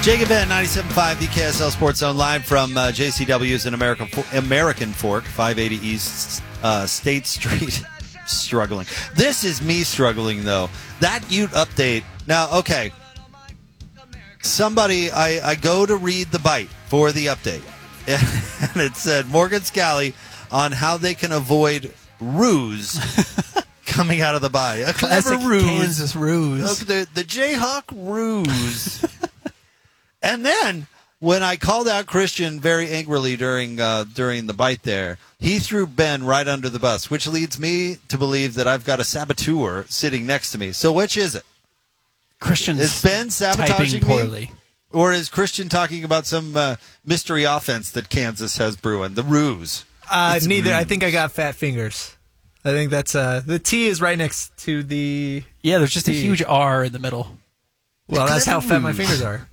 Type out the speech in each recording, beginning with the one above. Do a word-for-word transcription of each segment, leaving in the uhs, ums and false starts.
Jacob Ben, ninety-seven point five, the K S L Sports Zone, live from uh, J C W's in American, American Fork, five eighty East uh, State Street. Struggling. This is me struggling, though. That Ute update. Now, okay. Somebody, I, I go to read the bite for the update. And it said Morgan Scally on how they can avoid ruse coming out of the bye. A clever Classic ruse. Kansas ruse. The, the Jayhawk ruse. And then, when I called out Christian very angrily during uh, during the bite there, he threw Ben right under the bus, which leads me to believe that I've got a saboteur sitting next to me. So which is it? Christian's Is Ben sabotaging typing poorly. me? Or is Christian talking about some uh, mystery offense that Kansas has brewing? The ruse. Uh, It's neither. ruse. I think I got fat fingers. I think that's uh, the T is right next to the. Yeah, there's just a T. huge R in the middle. Well, that's how fat my Ruse. fingers are.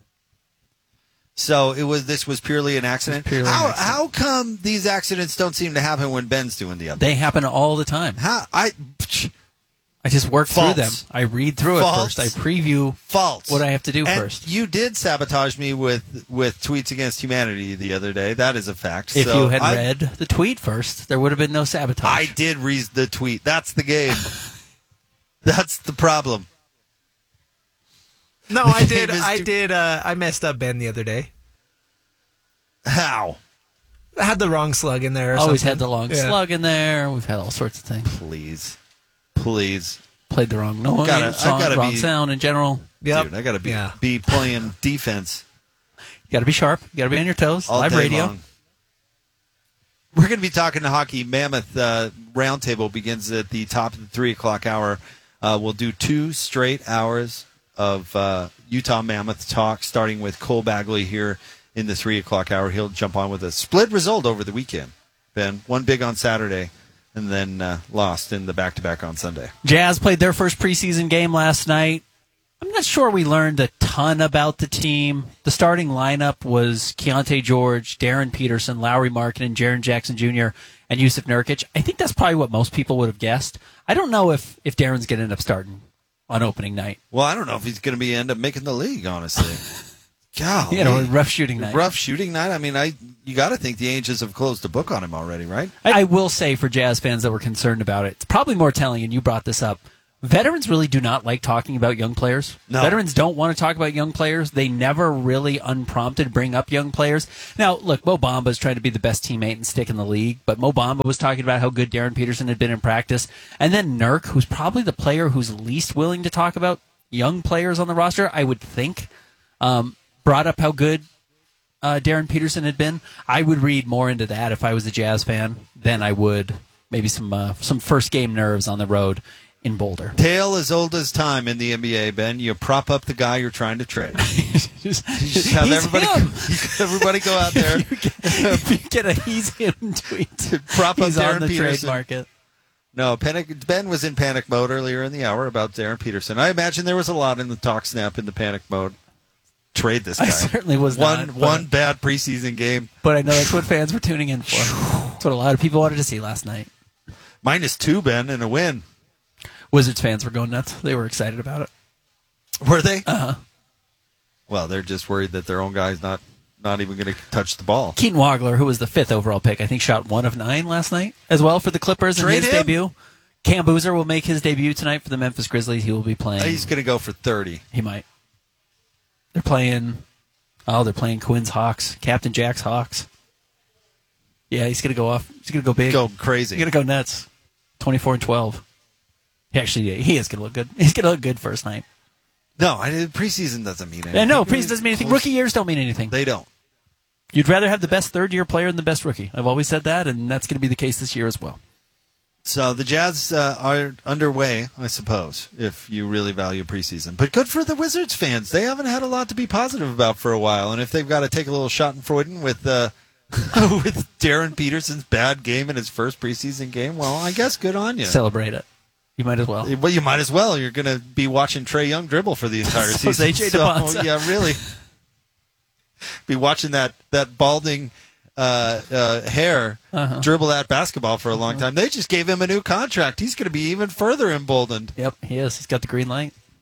So it was. This was purely an accident. purely how an accident. how come these accidents don't seem to happen when Ben's doing the update? They happen all the time. How I I just work False. through them. I read through False. it first. I preview false. what I have to do And first. You did sabotage me with with tweets against humanity the other day. That is a fact. If So you had I, read the tweet first, there would have been no sabotage. I did read the tweet. That's the game. That's the problem. No, I The did. game is I to- did. Uh, I messed up Ben the other day. How? I had the wrong slug in there. Or Always something. had the long Yeah. slug in there. We've had all sorts of things. Please, please, Played the wrong noise, Gotta- I song, gotta wrong be- sound in general. Yep. dude. I got to be Yeah. be playing defense You got to be sharp. You got to be on your toes. all Live day radio. long. We're going to be talking to hockey. Mammoth uh, Roundtable begins at the top of the three o'clock hour. Uh, we'll do two straight hours of uh, Utah Mammoth talk, starting with Cole Bagley here in the three o'clock hour. He'll jump on with a split result over the weekend. Ben, one big on Saturday, and then uh, lost in the back-to-back on Sunday. Jazz played their first preseason game last night. I'm not sure we learned a ton about the team. The starting lineup was Keontae George, Darren Peterson, Lowry Markkinen, Jaren Jackson Junior, and Yusuf Nurkic. I think that's probably what most people would have guessed. I don't know if, if Darren's going to end up starting on opening night. Well, I don't know if he's going to be end up making the league, honestly. God, You know, a rough shooting night. rough shooting night. I mean, I you got to think the Angels have closed the book on him already, right? I, I will say for Jazz fans that were concerned about it, it's probably more telling, and you brought this up. Veterans really do not like talking about young players. No. Veterans don't want to talk about young players. They never really unprompted bring up young players. Now, look, Mo Bamba is trying to be the best teammate and stick in the league, but Mo Bamba was talking about how good Darren Peterson had been in practice. And then Nurk, who's probably the player who's least willing to talk about young players on the roster, I would think, um, brought up how good uh, Darren Peterson had been. I would read more into that if I was a Jazz fan than I would maybe some uh, some first game nerves on the road in Boulder. Tale as old as time in the N B A, Ben. You prop up the guy you're trying to trade. just, You just have he's everybody, him. everybody go out there, if, you get, if you get a he's him tweet, prop up he's on Darren the trade Peterson. market. No, panic. Ben was in panic mode earlier in the hour about Darren Peterson. I imagine there was a lot in the talk snap in the panic mode. Trade this guy. I certainly was one not, but- one bad preseason game. But I know that's what fans were tuning in for. That's what a lot of people wanted to see last night. Minus two, Ben, and a win. Wizards fans were going nuts. They were excited about it. Were they? Uh-huh. Well, they're just worried that their own guy's not not even going to touch the ball. Keaton Wagler, who was the fifth overall pick, I think shot one of nine last night as well for the Clippers in Trade his him? debut. Cam Boozer will make his debut tonight for the Memphis Grizzlies. He will be playing. He's going to go for thirty. He might. They're playing. Oh, they're playing Quinn's Hawks. Captain Jack's Hawks. Yeah, he's going to go off. He's going to go big. Go crazy. He's going to go nuts. twenty-four and twelve. He actually, he is going to look good. He's going to look good first night. No, I, preseason doesn't mean anything. Yeah, no, preseason doesn't mean anything. Rookie years don't mean anything. They don't. You'd rather have the best third-year player than the best rookie. I've always said that, and that's going to be the case this year as well. So the Jazz uh, are underway, I suppose, if you really value preseason. But good for the Wizards fans. They haven't had a lot to be positive about for a while. And if they've got to take a little schadenfreude with uh, with Darren Peterson's bad game in his first preseason game, well, I guess good on you. Celebrate it. You might as well. Well, you might as well. You're going to be watching Trae Young dribble for the entire So is season. A J So, DeBonza. yeah, really. Be watching that, that balding uh, uh, hair Uh-huh. dribble that basketball for a long time. They just gave him a new contract. He's going to be even further emboldened. Yep, he is. He's got the green light.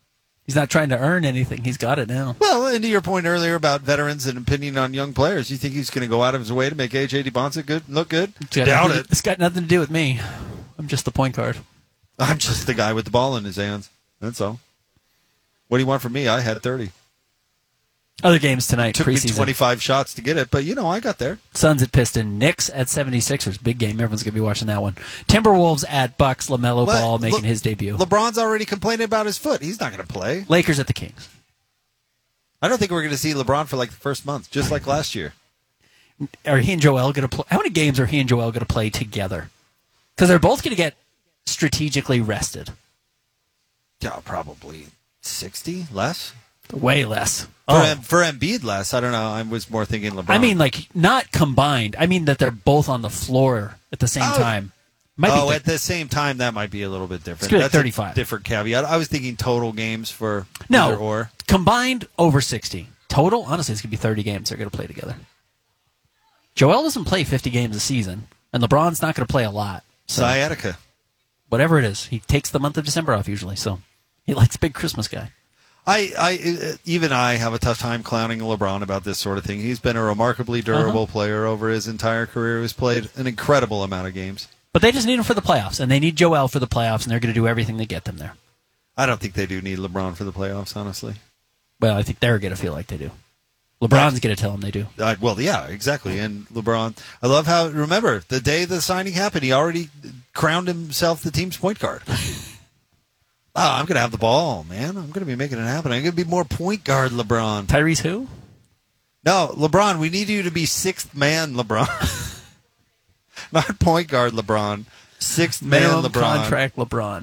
He's not trying to earn anything. He's got it now. Well, and to your point earlier about veterans and opinion on young players, you think he's going to go out of his way to make A J DeBonsa good, look good? Doubt nothing, it. It's got nothing to do with me. I'm just the point guard. I'm just the guy with the ball in his hands. That's all. What do you want from me? I had thirty. Other games tonight, Took preseason. me twenty-five shots to get it, but, you know, I got there. Suns at Piston. Knicks at seventy-sixers. Big game. Everyone's going to be watching that one. Timberwolves at Bucks. LaMelo Well, Ball making Le- his debut. LeBron's already complaining about his foot. He's not going to play. Lakers at the Kings. I don't think we're going to see LeBron for like the first month, just like last year. Are he and Joel going to play? How many games are he and Joel going to play together? Because they're both going to get strategically rested. Yeah, probably sixty less. Way less. For, Oh. em- for Embiid less. I don't know. I was more thinking LeBron. I mean, like, not combined. I mean that they're both on the floor at the same Oh. time. Might oh, be at the same time, that might be a little bit different. It's good at That's a thirty-five. different caveat. I was thinking total games for no, either or. combined over sixty. Total, honestly, it's going to be thirty games they're going to play together. Joel doesn't play fifty games a season, and LeBron's not going to play a lot. So Sciatica. whatever it is, he takes the month of December off usually, so he likes big Christmas guy. I, I, even I have a tough time clowning LeBron about this sort of thing. He's been a remarkably durable Uh-huh. player over his entire career. He's played an incredible amount of games. But they just need him for the playoffs, and they need Joel for the playoffs, and they're going to do everything to get them there. I don't think they do need LeBron for the playoffs, honestly. Well, I think they're going to feel like they do. LeBron's going to tell them they do. Uh, well, yeah, exactly. And LeBron, I love how, remember, the day the signing happened, he already crowned himself the team's point guard. Oh, I'm going to have the ball, man. I'm going to be making it happen. I'm going to be more point guard, LeBron. Tyrese who? No, LeBron, we need you to be sixth man, LeBron. Not point guard, LeBron. Sixth man, Minimum LeBron. contract LeBron.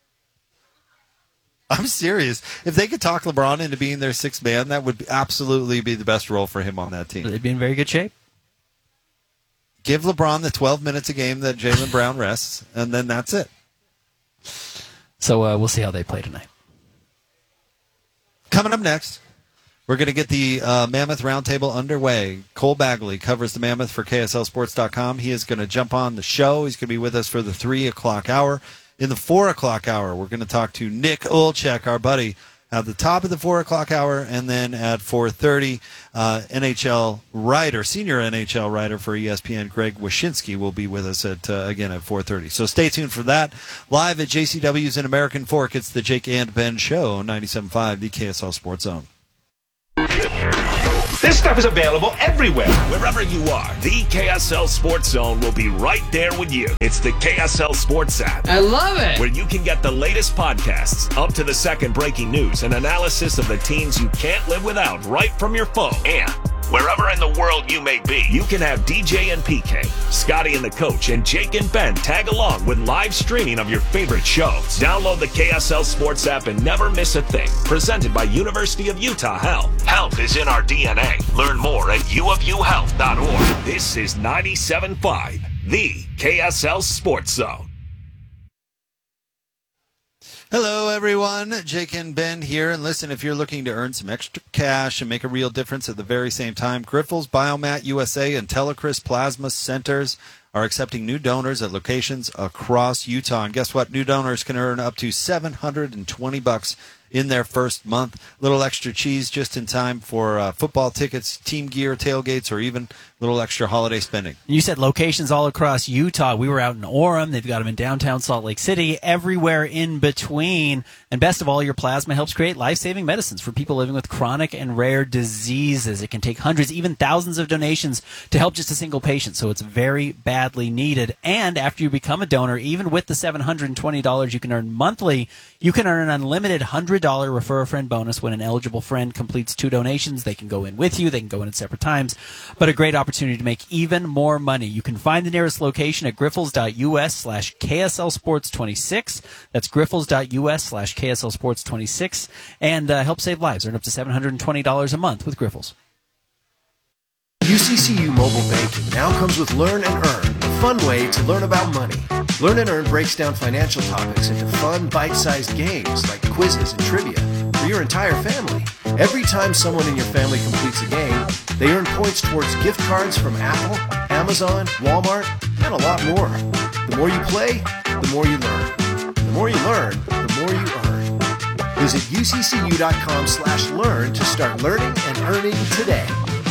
I'm serious. If they could talk LeBron into being their sixth man, that would absolutely be the best role for him on that team. They'd be in very good shape. Give LeBron the twelve minutes a game that Jaylen Brown rests, and then that's it. So uh, we'll see how they play tonight. Coming up next, we're going to get the uh, Mammoth Roundtable underway. Cole Bagley covers the Mammoth for K S L Sports dot com. He is going to jump on the show. He's going to be with us for the three o'clock hour. In the four o'clock hour, we're going to talk to Nick Olchek, our buddy, at the top of the four o'clock hour, and then at four thirty, uh, N H L writer, senior N H L writer for E S P N, Greg Wyshynski, will be with us at uh, again at four thirty. So stay tuned for that. Live at J C W's in American Fork, it's the Jake and Ben Show, ninety-seven point five, the K S L Sports Zone. This stuff is available everywhere. Wherever you are, the K S L Sports Zone will be right there with you. It's the K S L Sports app, I love it. where you can get the latest podcasts, up to the second breaking news, and analysis of the teams you can't live without right from your phone. And wherever in the world you may be, you can have D J and P K, Scotty and the Coach, and Jake and Ben tag along with live streaming of your favorite shows. Download the K S L Sports app and never miss a thing. Presented by University of Utah Health. Health is in our D N A. Learn more at u of u health dot org. This is ninety-seven point five, the K S L Sports Zone. Hello, everyone. Jake and Ben here. And listen, if you're looking to earn some extra cash and make a real difference at the very same time, Grifols, Biomat U S A, and Telecris Plasma Centers are accepting new donors at locations across Utah. And guess what? New donors can earn up to seven hundred twenty bucks in their first month. Little extra cheese just in time for uh, football tickets, team gear, tailgates, or even little extra holiday spending. You said locations all across Utah. We were out in Orem. They've got them in downtown Salt Lake City, everywhere in between. And best of all, your plasma helps create life-saving medicines for people living with chronic and rare diseases. It can take hundreds, even thousands of donations to help just a single patient, so it's very badly needed. And after you become a donor, even with the seven hundred twenty dollars you can earn monthly, you can earn an unlimited one hundred dollars refer a friend bonus when an eligible friend completes two donations. They can go in with you. They can go in at separate times. But a great opportunity to make even more money. You can find the nearest location at griffles.us slash KSL Sports 26. That's griffles.us slash KSL Sports 26. And uh, help save lives. Earn up to seven hundred twenty dollars a month with Griffles. U C C U Mobile Banking now comes with Learn and Earn, a fun way to learn about money. Learn and Earn breaks down financial topics into fun, bite-sized games like quizzes and trivia for your entire family. Every time someone in your family completes a game, they earn points towards gift cards from Apple, Amazon, Walmart, and a lot more. The more you play, the more you learn. The more you learn, the more you earn. Visit U C C U dot com slash learn to start learning and earning today.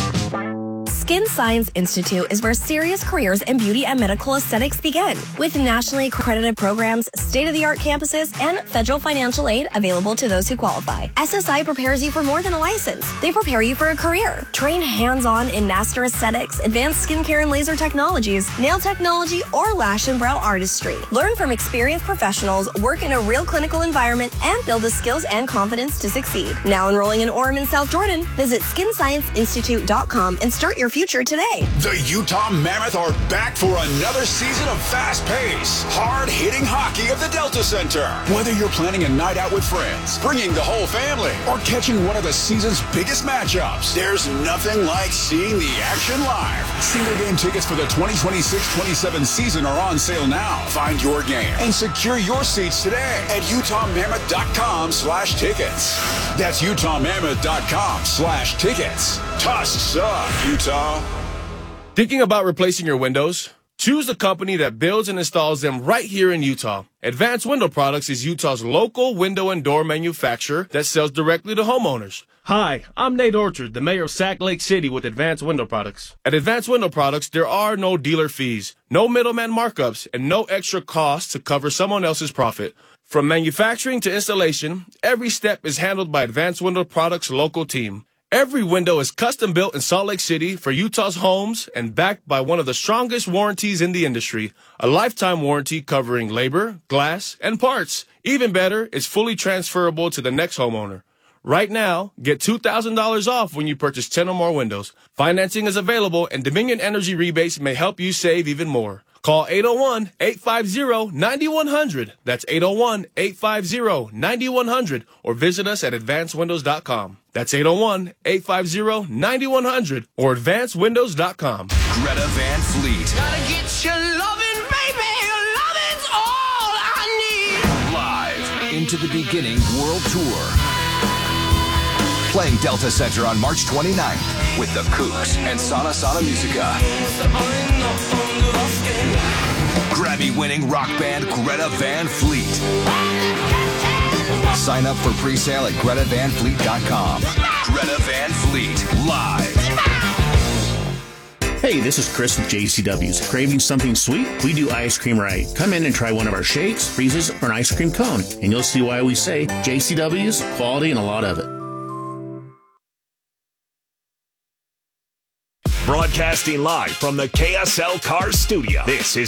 Skin Science Institute is where serious careers in beauty and medical aesthetics begin. With nationally accredited programs, state-of-the-art campuses, and federal financial aid available to those who qualify, S S I prepares you for more than a license. They prepare you for a career. Train hands-on in master aesthetics, advanced skincare and laser technologies, nail technology, or lash and brow artistry. Learn from experienced professionals, work in a real clinical environment, and build the skills and confidence to succeed. Now enrolling in Orem and South Jordan, visit skin science institute dot com and start your future today. The Utah Mammoth are back for another season of fast-paced, hard-hitting hockey at the Delta Center. Whether you're planning a night out with friends, bringing the whole family, or catching one of the season's biggest matchups, there's nothing like seeing the action live. Single-game tickets for the twenty twenty-six twenty-seven season are on sale now. Find your game and secure your seats today at utah mammoth dot com slash tickets. That's utah mammoth dot com slash tickets. Tusks up, Utah. Thinking about replacing your windows? Choose the company that builds and installs them right here in Utah. Advanced Window Products is Utah's local window and door manufacturer that sells directly to homeowners. Hi, I'm Nate Orchard, the mayor of Sac Lake City with Advanced Window Products. At Advanced Window Products, there are no dealer fees, no middleman markups, and no extra costs to cover someone else's profit. From manufacturing to installation, every step is handled by Advanced Window Products' local team. Every window is custom built in Salt Lake City for Utah's homes and backed by one of the strongest warranties in the industry, a lifetime warranty covering labor, glass, and parts. Even better, it's fully transferable to the next homeowner. Right now, get two thousand dollars off when you purchase ten or more windows. Financing is available, and Dominion Energy rebates may help you save even more. Call eight oh one, eight five zero, nine one zero zero. That's eight oh one, eight five zero, nine one zero zero. Or visit us at advanced windows dot com. That's eight oh one, eight five zero, nine one zero zero or advanced windows dot com. Greta Van Fleet. Gotta get your loving, baby. Your loving's all I need. Live Into the Beginning World Tour. Playing Delta Center on March twenty-ninth with the Kooks and Sana Sana Musica. Grammy-winning rock band Greta Van Fleet. Sign up for pre-sale at greta van fleet dot com. Greta Van Fleet, live. Hey, this is Chris with J C W's. Craving something sweet? We do ice cream right. Come in and try one of our shakes, freezes, or an ice cream cone, and you'll see why we say J C W's, quality, and a lot of it. Broadcasting live from the K S L Cars studio. This is